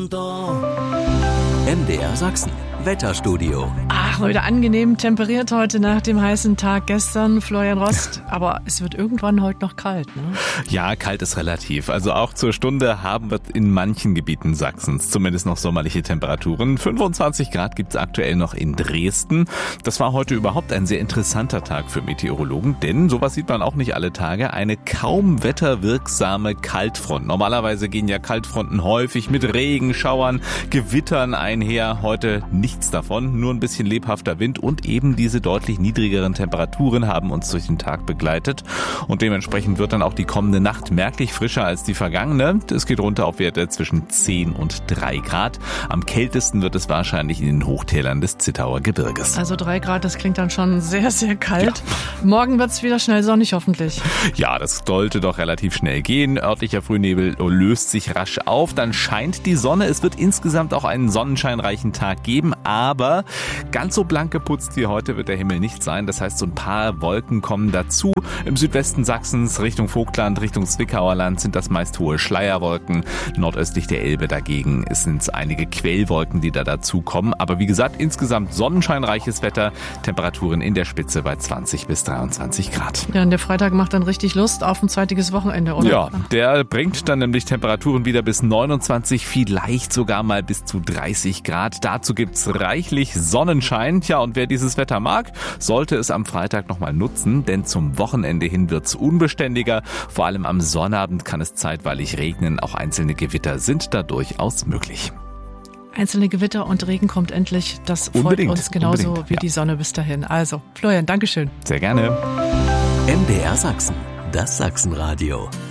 MDR Sachsen, Wetterstudio. Ach, heute angenehm temperiert heute nach dem heißen Tag gestern, Florian Rost. Aber es wird irgendwann heute noch kalt, ne? Ja, kalt ist relativ. Also auch zur Stunde haben wir in manchen Gebieten Sachsens zumindest noch sommerliche Temperaturen. 25 Grad gibt's aktuell noch in Dresden. Das war heute überhaupt ein sehr interessanter Tag für Meteorologen, denn sowas sieht man auch nicht alle Tage. Eine kaum wetterwirksame Kaltfront. Normalerweise gehen ja Kaltfronten häufig mit Regenschauern, Gewittern einher. Heute nichts davon, nur ein bisschen lebhafter Wind und eben diese deutlich niedrigeren Temperaturen haben uns durch den Tag begleitet. Und dementsprechend wird dann auch die kommende Nacht merklich frischer als die vergangene. Es geht runter auf Werte zwischen 10 und 3 Grad. Am kältesten wird es wahrscheinlich in den Hochtälern des Zittauer Gebirges. Also 3 Grad, das klingt dann schon sehr, sehr kalt. Ja. Morgen wird's wieder schnell sonnig, hoffentlich. Ja, das sollte doch relativ schnell gehen. Örtlicher Frühnebel löst sich rasch auf. Dann scheint die Sonne. Es wird insgesamt auch einen sonnenscheinreichen Tag geben, aber ganz so blank geputzt wie heute wird der Himmel nicht sein. Das heißt, so ein paar Wolken kommen dazu. Im Südwesten Sachsens, Richtung Vogtland, Richtung Zwickauer Land sind das meist hohe Schleierwolken. Nordöstlich der Elbe dagegen sind es einige Quellwolken, die da dazu kommen. Aber wie gesagt, insgesamt sonnenscheinreiches Wetter. Temperaturen in der Spitze bei 20 bis 23 Grad. Ja, und der Freitag macht dann richtig Lust auf ein zeitiges Wochenende, oder? Ja, der bringt dann nämlich Temperaturen wieder bis 29, vielleicht sogar mal bis zu 30 Grad. Dazu gibt's reichlich Sonnenschein. Tja, und wer dieses Wetter mag, sollte es am Freitag nochmal nutzen, denn zum Wochenende hin wird's unbeständiger. Vor allem am Sonnabend kann es zeitweilig regnen. Auch einzelne Gewitter sind da durchaus möglich. Einzelne Gewitter und Regen kommt endlich. Das freut uns genauso wie die Sonne bis dahin. Also, Florian, Dankeschön. Sehr gerne. MDR Sachsen, das Sachsenradio.